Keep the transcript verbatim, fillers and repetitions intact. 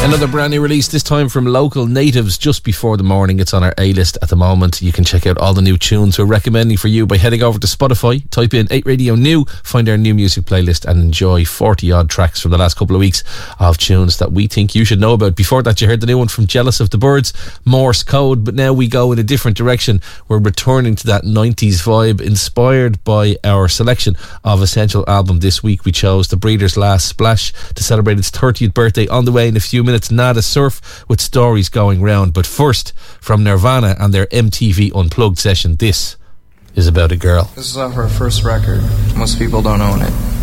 Another brand new release, this time from local natives just before the morning. It's on our A-list at the moment. You can check out all the new tunes we're recommending for you by heading over to Spotify, type in eight Radio New, find our new music playlist and enjoy forty odd tracks from the last couple of weeks of tunes that we think you should know about. Before that you heard the new one from Jealous of the Birds, Morse Code, but now we go in a different direction. We're returning to that nineties vibe inspired by our selection of Essential album. This week we chose The Breeders' Last Splash to celebrate its thirtieth birthday. On the way in a few minutes, Nada Surf with Stories Going Round. But first, from Nirvana and their M T V Unplugged session, this is About a Girl. This is off our first record. Most people don't own it.